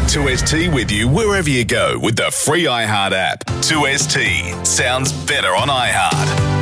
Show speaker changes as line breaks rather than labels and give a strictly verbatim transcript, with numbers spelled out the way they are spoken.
two S T with you wherever you go with the free iHeart app. two S T sounds better on iHeart.